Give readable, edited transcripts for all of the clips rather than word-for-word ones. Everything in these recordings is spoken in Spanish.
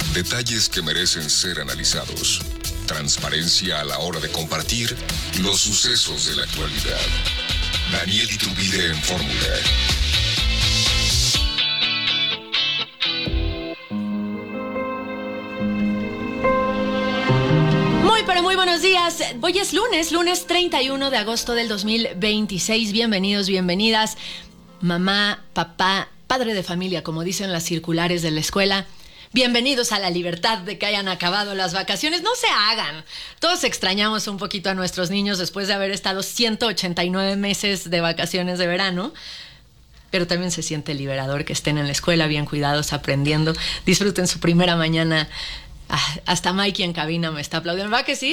Detalles que merecen ser analizados. Transparencia a la hora de compartir los sucesos de la actualidad. Daniel Iturbide en Fórmula. Muy buenos días. Hoy es lunes 31 de agosto del 2026. Bienvenidos, bienvenidas. Mamá, papá, padre de familia, como dicen las circulares de la escuela. Bienvenidos a la libertad de que hayan acabado las vacaciones. No se hagan. Todos extrañamos un poquito a nuestros niños después de haber estado 189 meses de vacaciones de verano. Pero también se siente liberador que estén en la escuela bien cuidados, aprendiendo. Disfruten su primera mañana. Hasta Mikey en cabina me está aplaudiendo. ¿Va que sí?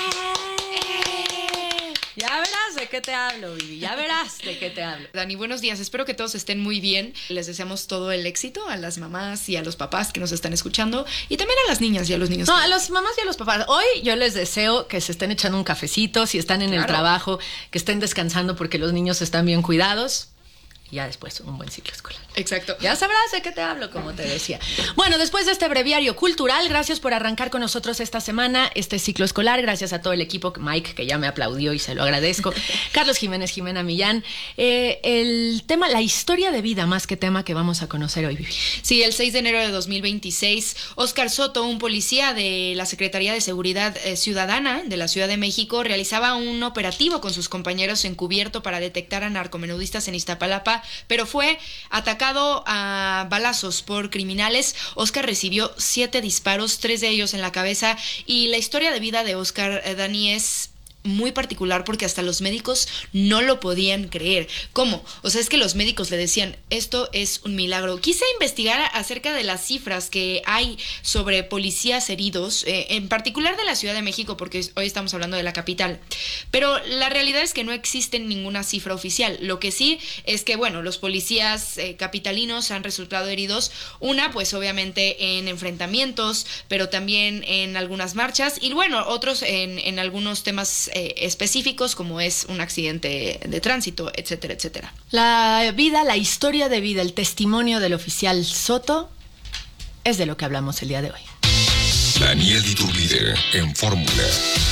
Ya verás de qué te hablo, Vivi. Ya verás de qué te hablo. Dani, buenos días. Espero que todos estén muy bien. Les deseamos todo el éxito a las mamás y a los papás que nos están escuchando. Y también a las niñas y a los niños. No, a las mamás y a los papás. Hoy yo les deseo que se estén echando un cafecito. Si están en el trabajo, que estén descansando porque los niños están bien cuidados. Y ya después un buen ciclo escolar. Exacto. Ya sabrás de qué te hablo, como te decía. Bueno, después de este breviario cultural, gracias por arrancar con nosotros esta semana, este ciclo escolar. Gracias a todo el equipo, Mike, que ya me aplaudió y se lo agradezco. Carlos Jiménez, Jimena Millán. El tema, la historia de vida, más que tema que vamos a conocer hoy, Vivi. Sí, el 6 de enero de 2026, Óscar Soto, un policía de la Secretaría de Seguridad Ciudadana de la Ciudad de México, realizaba un operativo con sus compañeros encubierto para detectar a narcomenudistas en Iztapalapa, pero fue atacado a balazos por criminales. Óscar recibió 7 disparos, 3 de ellos en la cabeza, y la historia de vida de Óscar, Dani, es muy particular porque hasta los médicos no lo podían creer. ¿Cómo? O sea, es que los médicos le decían, esto es un milagro. Quise investigar acerca de las cifras que hay sobre policías heridos, en particular de la Ciudad de México, porque hoy estamos hablando de la capital. Pero la realidad es que no existe ninguna cifra oficial. Lo que sí es que, bueno, los policías capitalinos han resultado heridos. Una, pues obviamente en enfrentamientos, pero también en algunas marchas. Y bueno, otros en algunos temas específicos, como es un accidente de tránsito, etcétera, etcétera. La vida, la historia de vida, el testimonio del oficial Soto es de lo que hablamos el día de hoy. Daniel Iturbide en Fórmula.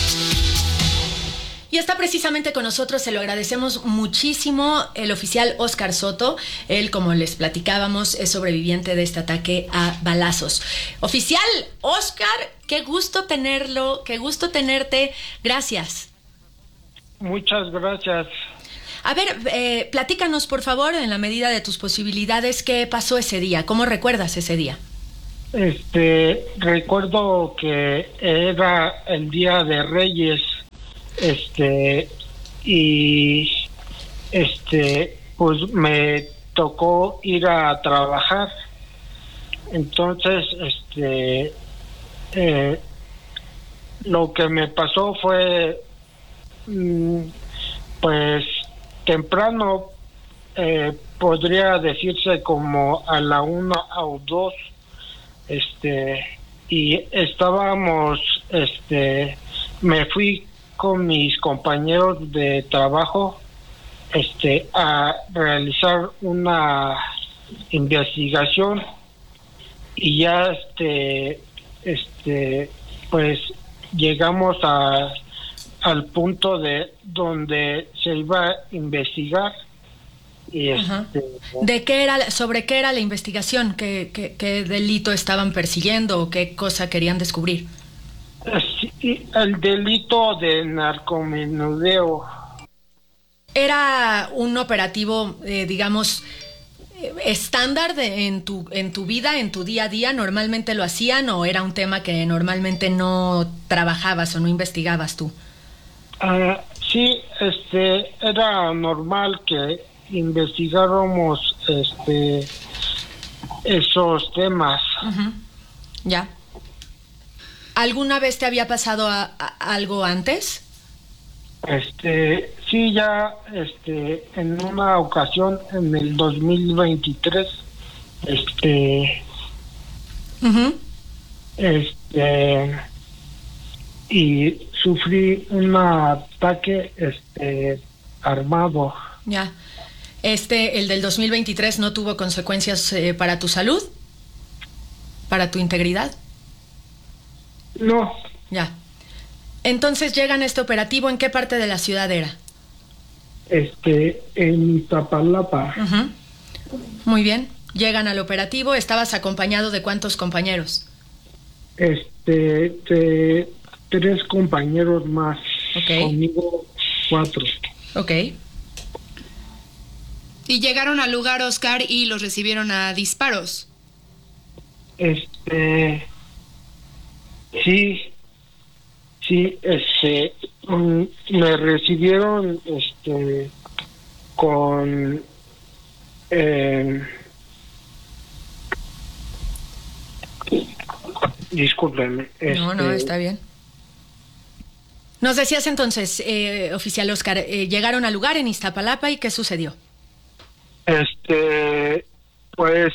Y está precisamente con nosotros, se lo agradecemos muchísimo, el oficial Óscar Soto. Él, como les platicábamos, es sobreviviente de este ataque a balazos. Oficial Óscar, qué gusto tenerlo, qué gusto tenerte. Gracias. Muchas gracias. A ver, platícanos, por favor, en la medida de tus posibilidades, ¿qué pasó ese día? ¿Cómo recuerdas ese día? Recuerdo que era el Día de Reyes, y pues me tocó ir a trabajar. Entonces, lo que me pasó fue, pues temprano, podría decirse como a la 1 o 2, y estábamos, me fui con mis compañeros de trabajo a realizar una investigación, y ya pues llegamos al punto de donde se iba a investigar. Y ¿De qué era, sobre qué era la investigación? ¿Qué delito estaban persiguiendo o qué cosa querían descubrir? Sí, el delito de narcomenudeo. ¿Era un operativo, digamos, estándar en tu vida, en tu día a día? ¿Normalmente lo hacían o era un tema que normalmente no trabajabas o no investigabas tú? Sí, era normal que investigáramos esos temas. Uh-huh. Ya. ¿Alguna vez te había pasado algo antes? Sí, ya en una ocasión en el 2023, uh-huh. Y sufrí un ataque armado. Ya. El del 2023 no tuvo consecuencias para tu salud, para tu integridad. No, Ya. Entonces llegan a este operativo, ¿en qué parte de la ciudad era? en Iztapalapa. Ujú. Muy bien. Llegan al operativo, ¿estabas acompañado de cuántos compañeros? De 3 compañeros más. Ok. Conmigo 4. Ok. Y llegaron al lugar, Oscar, y los recibieron a disparos. Sí, me recibieron, con, discúlpeme. No, está bien. Nos decías entonces, oficial Oscar, llegaron al lugar en Iztapalapa y ¿qué sucedió? Pues,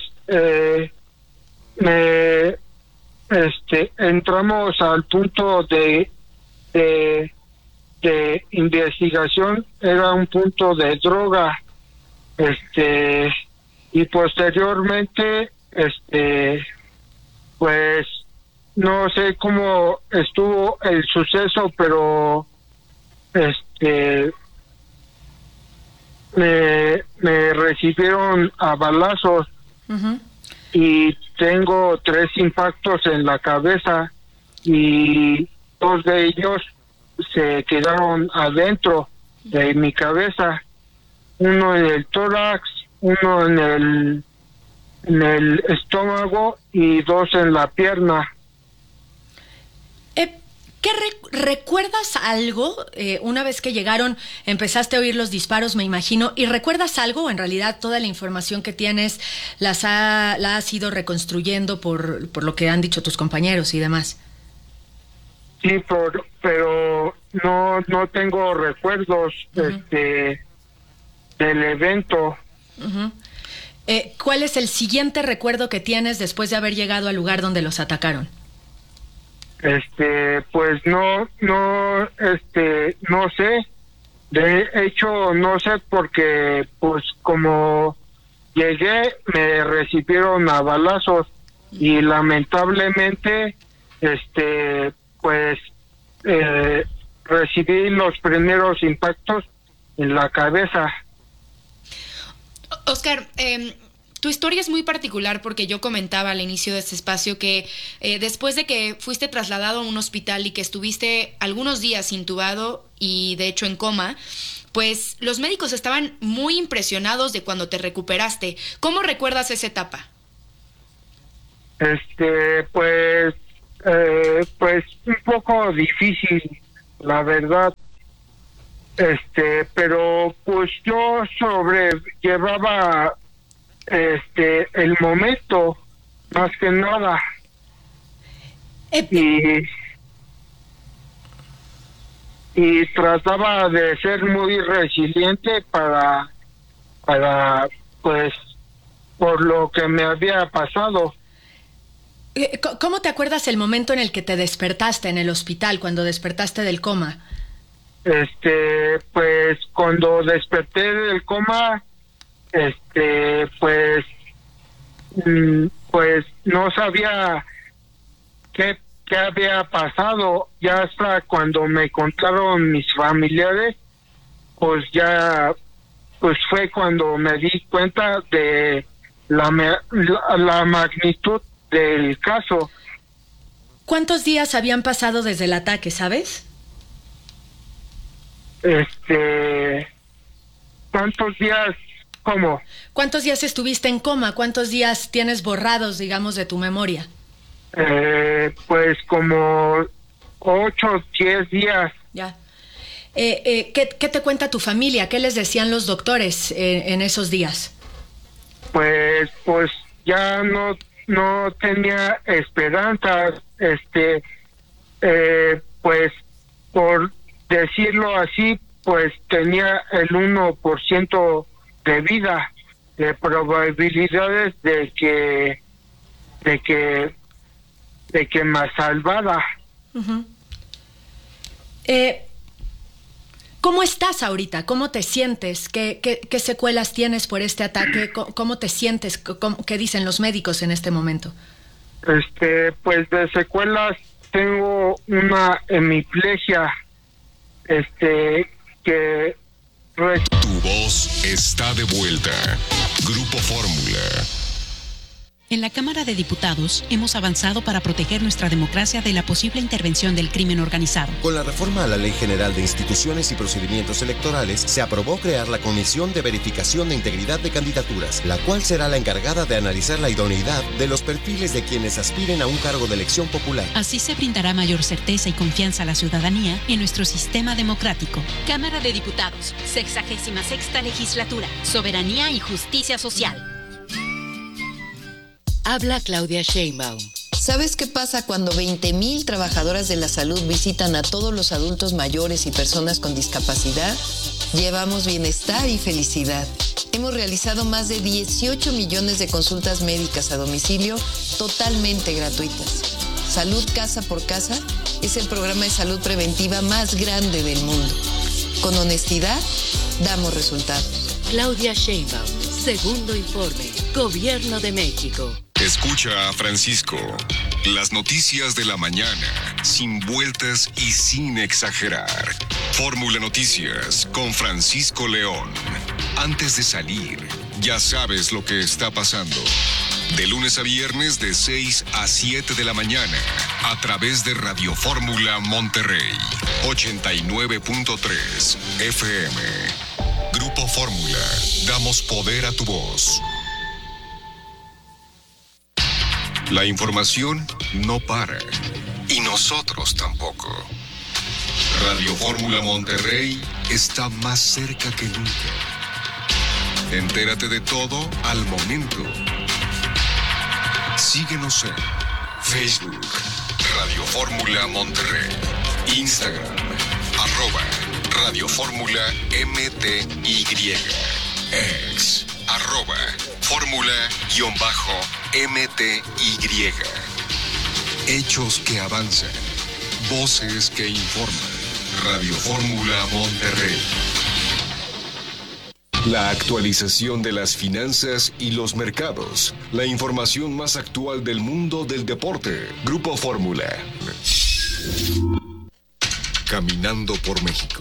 me, entramos al punto de investigación. Era un punto de droga, y posteriormente, pues no sé cómo estuvo el suceso, pero me recibieron a balazos. Ujú. Y tengo 3 impactos en la cabeza y 2 de ellos se quedaron adentro de mi cabeza, uno en el tórax, uno en el estómago y 2 en la pierna. ¿Qué recuerdas algo? Una vez que llegaron, empezaste a oír los disparos, me imagino, ¿y recuerdas algo? En realidad, toda la información que tienes la has ido reconstruyendo por lo que han dicho tus compañeros y demás. Sí, pero no tengo recuerdos del evento. Uh-huh. ¿Cuál es el siguiente recuerdo que tienes después de haber llegado al lugar donde los atacaron? Pues no sé. De hecho, no sé porque, pues, como llegué, me recibieron a balazos y lamentablemente, pues, recibí los primeros impactos en la cabeza. Oscar, tu historia es muy particular porque yo comentaba al inicio de este espacio que después de que fuiste trasladado a un hospital y que estuviste algunos días intubado y de hecho en coma, pues los médicos estaban muy impresionados de cuando te recuperaste. ¿Cómo recuerdas esa etapa? Pues un poco difícil, la verdad. Pero pues yo sobrellevaba el momento, más que nada. Y trataba de ser muy resiliente para pues por lo que me había pasado. ¿Cómo te acuerdas el momento en el que te despertaste en el hospital, cuando despertaste del coma? Pues cuando desperté del coma, pues no sabía qué había pasado. Ya hasta cuando me contaron mis familiares, pues ya, pues fue cuando me di cuenta de la magnitud del caso. ¿Cuántos días habían pasado desde el ataque, sabes? ¿Cuántos días? ¿Cómo? ¿Cuántos días estuviste en coma? ¿Cuántos días tienes borrados, digamos, de tu memoria? Pues como 8, 10 días. Ya. ¿Qué te cuenta tu familia? ¿Qué les decían los doctores en esos días? Pues ya no tenía esperanza. Pues por decirlo así, pues tenía el 1% de vida, de probabilidades de que me salvara. Uh-huh. ¿Cómo estás ahorita? ¿Cómo te sientes? ¿Qué secuelas tienes por este ataque? ¿Cómo te sientes? ¿Qué dicen los médicos en este momento? Pues de secuelas tengo una hemiplegia, que... Tu voz está de vuelta. Grupo Fórmula. En la Cámara de Diputados hemos avanzado para proteger nuestra democracia de la posible intervención del crimen organizado. Con la reforma a la Ley General de Instituciones y Procedimientos Electorales, se aprobó crear la Comisión de Verificación de Integridad de Candidaturas, la cual será la encargada de analizar la idoneidad de los perfiles de quienes aspiren a un cargo de elección popular. Así se brindará mayor certeza y confianza a la ciudadanía en nuestro sistema democrático. Cámara de Diputados, 66ª Legislatura, Soberanía y Justicia Social. Habla Claudia Sheinbaum. ¿Sabes qué pasa cuando 20,000 trabajadoras de la salud visitan a todos los adultos mayores y personas con discapacidad? Llevamos bienestar y felicidad. Hemos realizado más de 18 millones de consultas médicas a domicilio totalmente gratuitas. Salud Casa por Casa es el programa de salud preventiva más grande del mundo. Con honestidad, damos resultados. Claudia Sheinbaum, segundo informe, Gobierno de México. Escucha a Francisco. Las noticias de la mañana, sin vueltas y sin exagerar. Fórmula Noticias con Francisco León. Antes de salir, ya sabes lo que está pasando. De lunes a viernes de 6 a 7 de la mañana, a través de Radio Fórmula Monterrey, 89.3 FM. Grupo Fórmula, damos poder a tu voz. La información no para, y nosotros tampoco. Radio Fórmula Monterrey está más cerca que nunca. Entérate de todo al momento. Síguenos en Facebook, Radio Fórmula Monterrey, Instagram, @Radio Fórmula MTY, X, @Fórmula_MTY. Hechos que avanzan, voces que informan. Radio Fórmula Monterrey. La actualización de las finanzas y los mercados. La información más actual del mundo del deporte. Grupo Fórmula. Caminando por México.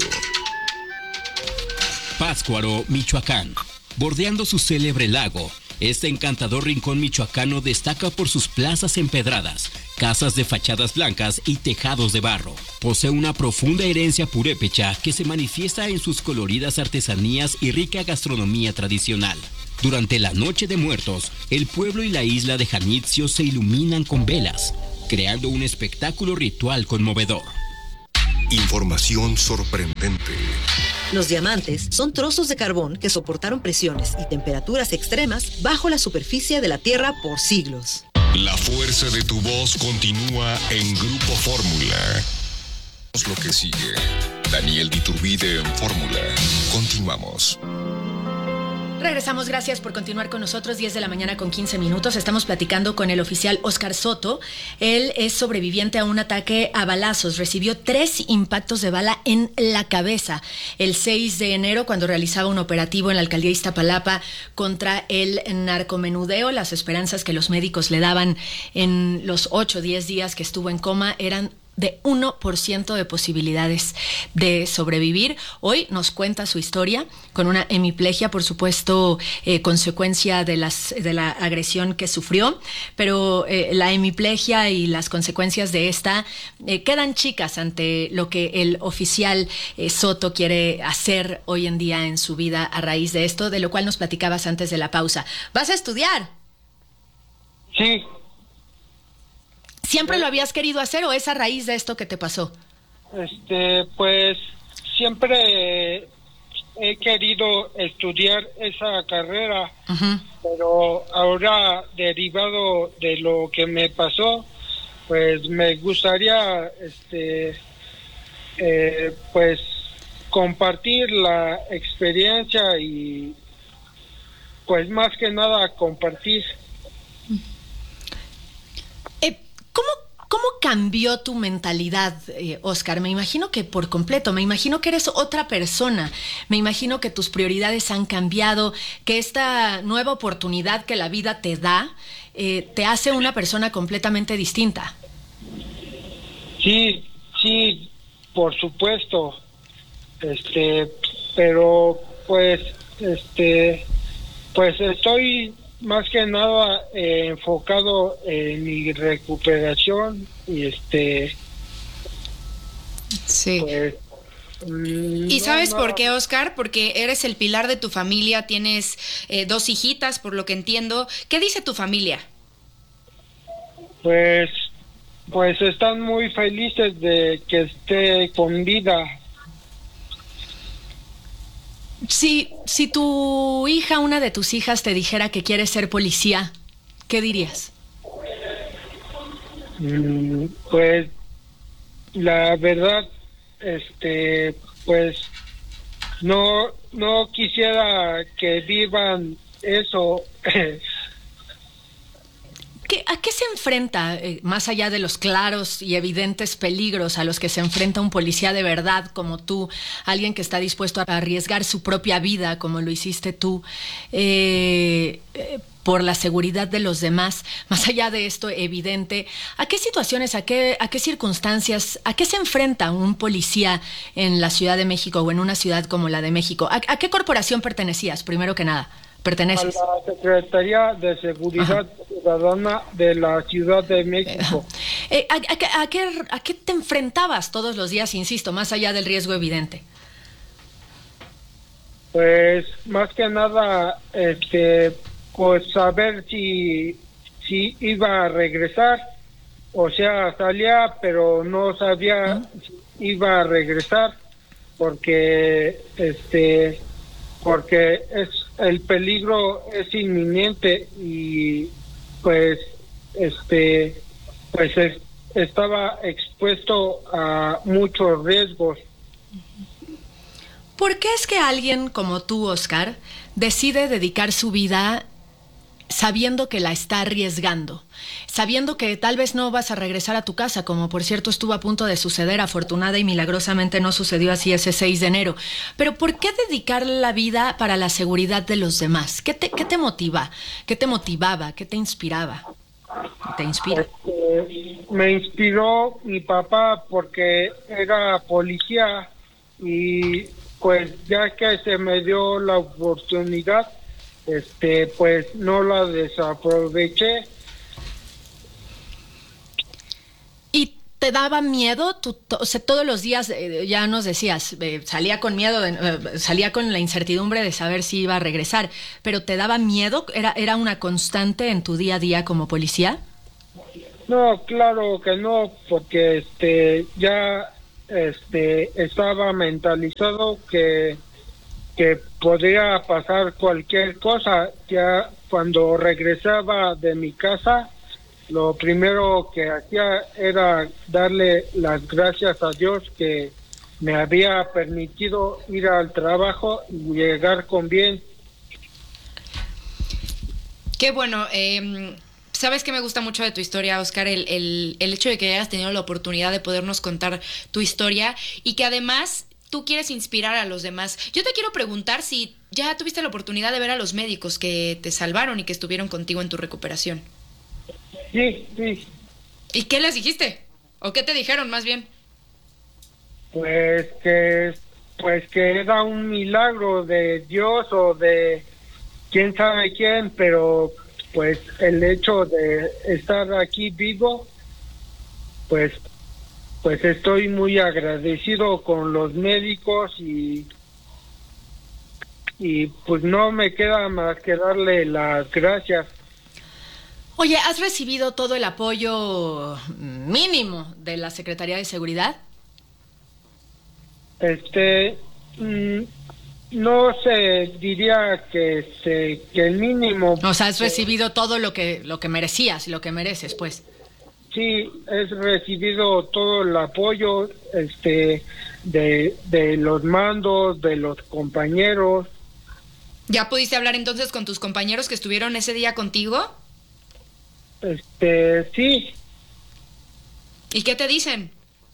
Pátzcuaro, Michoacán. Bordeando su célebre lago, este encantador rincón michoacano destaca por sus plazas empedradas, casas de fachadas blancas y tejados de barro. Posee una profunda herencia purépecha que se manifiesta en sus coloridas artesanías y rica gastronomía tradicional. Durante la Noche de Muertos, el pueblo y la isla de Janitzio se iluminan con velas, creando un espectáculo ritual conmovedor. Información sorprendente. Los diamantes son trozos de carbón que soportaron presiones y temperaturas extremas bajo la superficie de la Tierra por siglos. La fuerza de tu voz continúa en Grupo Fórmula. Lo que sigue. Daniel Iturbide en Fórmula. Continuamos. Regresamos, gracias por continuar con nosotros, 10 de la mañana con 15 minutos. Estamos platicando con el oficial Óscar Soto. Él es sobreviviente a un ataque a balazos. Recibió 3 impactos de bala en la cabeza el 6 de enero cuando realizaba un operativo en la alcaldía de Iztapalapa contra el narcomenudeo. Las esperanzas que los médicos le daban en los 8 o 10 días que estuvo en coma eran de 1% de posibilidades de sobrevivir. Hoy nos cuenta su historia con una hemiplegia, por supuesto, consecuencia de la agresión que sufrió, pero la hemiplegia y las consecuencias de esta quedan chicas ante lo que el oficial Soto quiere hacer hoy en día en su vida a raíz de esto, de lo cual nos platicabas antes de la pausa. ¿Vas a estudiar? Sí. ¿Siempre lo habías querido hacer o es a raíz de esto que te pasó? Pues siempre he querido estudiar esa carrera, pero ahora, derivado de lo que me pasó, pues me gustaría pues compartir la experiencia y pues más que nada compartir. ¿Cómo cambió tu mentalidad, Óscar? Me imagino que por completo, me imagino que eres otra persona, me imagino que tus prioridades han cambiado, que esta nueva oportunidad que la vida te da te hace una persona completamente distinta. Sí, por supuesto. Pero pues pues estoy más que nada enfocado en mi recuperación y sí. Pues, ¿Y sabes por qué, Oscar? Porque eres el pilar de tu familia, tienes 2 hijitas, por lo que entiendo. ¿Qué dice tu familia? Pues están muy felices de que esté con vida. Si tu hija, una de tus hijas, te dijera que quiere ser policía, ¿qué dirías? Pues la verdad, pues no quisiera que vivan eso. ¿A qué se enfrenta, más allá de los claros y evidentes peligros a los que se enfrenta un policía de verdad como tú, alguien que está dispuesto a arriesgar su propia vida como lo hiciste tú, por la seguridad de los demás, más allá de esto evidente, ¿a qué situaciones, a qué circunstancias, a qué se enfrenta un policía en la Ciudad de México o en una ciudad como la de México? ¿A qué corporación pertenecías, primero que nada? ¿Perteneces? A la Secretaría de Seguridad Ciudadana de la Ciudad de México. ¿A qué te enfrentabas todos los días, insisto, más allá del riesgo evidente? Pues más que nada, pues saber si iba a regresar, o sea, salía, pero no sabía si iba a regresar, porque el peligro es inminente y pues estaba expuesto a muchos riesgos. ¿Por qué es que alguien como tú, Oscar, decide dedicar su vida sabiendo que la está arriesgando, sabiendo que tal vez no vas a regresar a tu casa, como por cierto estuvo a punto de suceder, afortunada y milagrosamente no sucedió así ese 6 de enero? Pero ¿por qué dedicar la vida para la seguridad de los demás? ¿Qué te motiva? ¿Qué te motivaba? ¿Qué te inspiraba? ¿Te inspira? Me inspiró mi papá porque era policía y pues ya que se me dio la oportunidad, pues no la desaproveché. ¿Y te daba miedo? O sea, todos los días, ya nos decías, salía con miedo, salía con la incertidumbre de saber si iba a regresar, pero ¿te daba miedo? ¿Era una constante en tu día a día como policía? No, claro que no, porque ya estaba mentalizado que podría pasar cualquier cosa. Ya cuando regresaba de mi casa, lo primero que hacía era darle las gracias a Dios que me había permitido ir al trabajo y llegar con bien. Qué bueno. ¿Sabes qué me gusta mucho de tu historia, Oscar? El hecho de que hayas tenido la oportunidad de podernos contar tu historia y que además tú quieres inspirar a los demás. Yo te quiero preguntar si ya tuviste la oportunidad de ver a los médicos que te salvaron y que estuvieron contigo en tu recuperación. Sí. ¿Y qué les dijiste? ¿O qué te dijeron más bien? Pues que era un milagro de Dios o de quién sabe quién, pero pues el hecho de estar aquí vivo, pues estoy muy agradecido con los médicos y pues no me queda más que darle las gracias. Oye, ¿has recibido todo el apoyo mínimo de la Secretaría de Seguridad? No sé, diría que el mínimo. O sea, has recibido todo lo que merecías y lo que mereces, pues. Sí, he recibido todo el apoyo de los mandos, de los compañeros. ¿Ya pudiste hablar entonces con tus compañeros que estuvieron ese día contigo? Sí. ¿Y qué te dicen?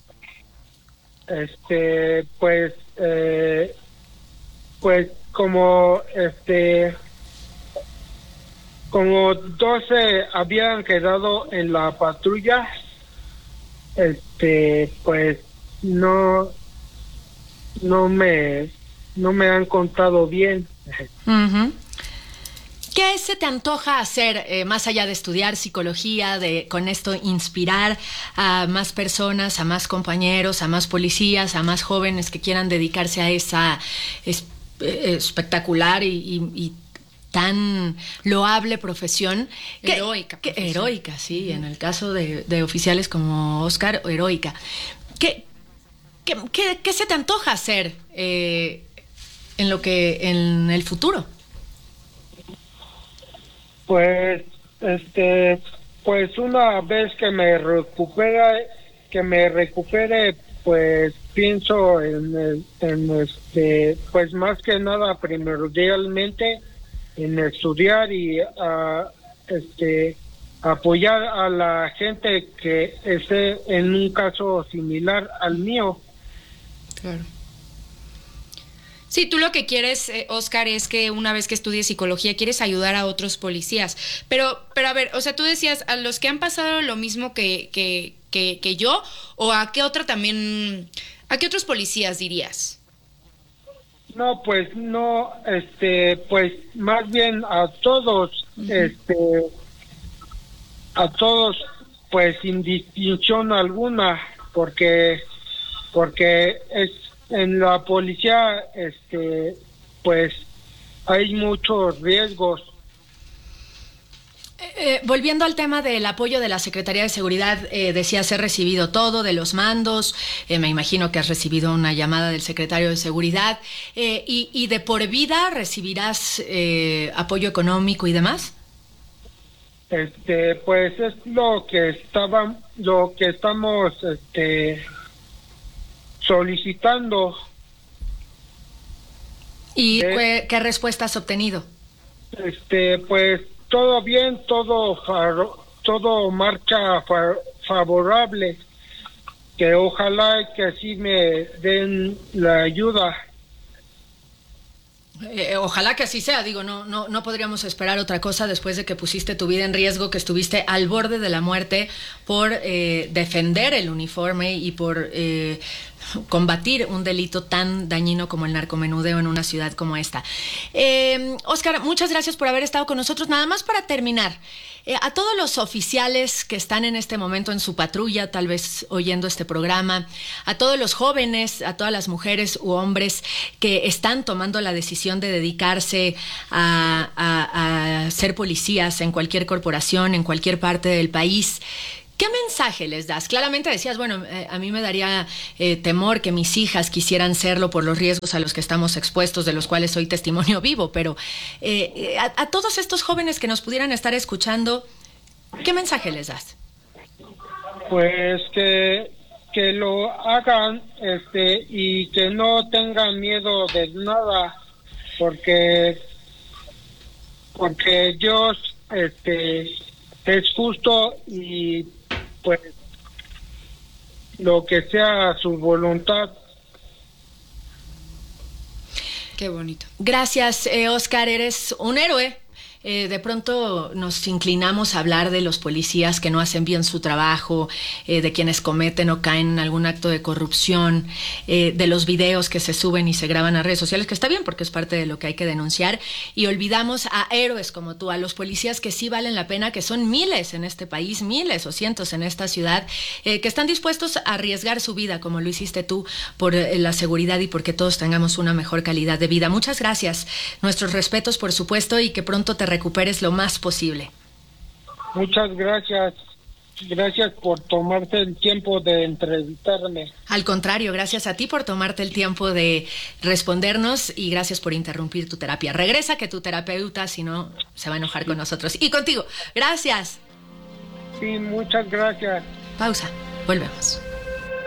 Pues como 12 habían quedado en la patrulla pues no me han contado bien. Uh-huh. ¿Qué se te antoja hacer, más allá de estudiar psicología, con esto inspirar a más personas, a más compañeros, a más policías, a más jóvenes que quieran dedicarse a esa espectacular y tan loable profesión? Heroica, sí, en el caso de oficiales como Óscar, heroica. ¿Qué se te antoja hacer en el futuro? Pues, pues una vez que me recupere, pues pienso pues más que nada primordialmente en estudiar y apoyar a la gente que esté en un caso similar al mío. Claro. Sí, tú lo que quieres, Óscar, es que una vez que estudies psicología quieres ayudar a otros policías. Pero a ver, o sea, tú decías, a los que han pasado lo mismo que yo, o a qué otros policías dirías? No, pues no, pues más bien a todos, pues sin distinción alguna, porque es en la policía, pues hay muchos riesgos. Volviendo al tema del apoyo de la Secretaría de Seguridad, decías, he recibido todo de los mandos, me imagino que has recibido una llamada del secretario de Seguridad, y de por vida recibirás apoyo económico y demás. Pues es lo que estamos solicitando. ¿Y qué respuesta has obtenido? Pues todo bien, todo marcha favorable, que ojalá que así me den la ayuda. Ojalá que así sea, digo, no podríamos esperar otra cosa después de que pusiste tu vida en riesgo, que estuviste al borde de la muerte por defender el uniforme y por combatir un delito tan dañino como el narcomenudeo en una ciudad como esta. Óscar, muchas gracias por haber estado con nosotros. Nada más para terminar, a todos los oficiales que están en este momento en su patrulla, tal vez oyendo este programa, a todos los jóvenes, a todas las mujeres u hombres que están tomando la decisión de dedicarse a ser policías en cualquier corporación, en cualquier parte del país, ¿qué mensaje les das? Claramente decías, bueno, a mí me daría temor que mis hijas quisieran serlo por los riesgos a los que estamos expuestos, de los cuales soy testimonio vivo, pero a todos estos jóvenes que nos pudieran estar escuchando, ¿qué mensaje les das? Pues que lo hagan y que no tengan miedo de nada, porque Dios es justo y pues lo que sea su voluntad. Qué bonito. Gracias, Óscar, eres un héroe. De pronto nos inclinamos a hablar de los policías que no hacen bien su trabajo, de quienes cometen o caen en algún acto de corrupción, de los videos que se suben y se graban a redes sociales, que está bien porque es parte de lo que hay que denunciar, y olvidamos a héroes como tú, a los policías que sí valen la pena, que son miles en este país, miles o cientos en esta ciudad, que están dispuestos a arriesgar su vida, como lo hiciste tú, por la seguridad y porque todos tengamos una mejor calidad de vida. Muchas gracias, nuestros respetos por supuesto, y que pronto te recuperes lo más posible. Muchas gracias. Gracias por tomarte el tiempo de entrevistarme. Al contrario, gracias a ti por tomarte el tiempo de respondernos y gracias por interrumpir tu terapia. Regresa, que tu terapeuta, si no, se va a enojar con nosotros. Y contigo. Gracias. Sí, muchas gracias. Pausa. Volvemos.